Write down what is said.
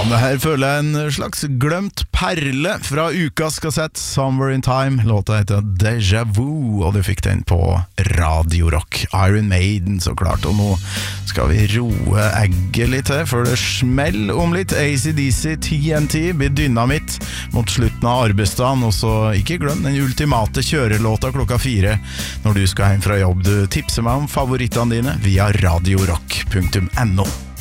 Det her føler jeg en slags glemt perle fra ukas kassett Somewhere in Time. Låta heter Deja Vu, og du fikk den på Radio Rock. Iron Maiden, så klart. Og nå skal vi roe egget litt til, for det smell om litt. AC/DC, TNT blir dynamitt mot slutten av arbeidsdagen. Og så ikke glem den ultimate kjørelåta klokka 4 når du skal hjem fra jobb. Du tipser meg om favorittene dine via radiorock.no.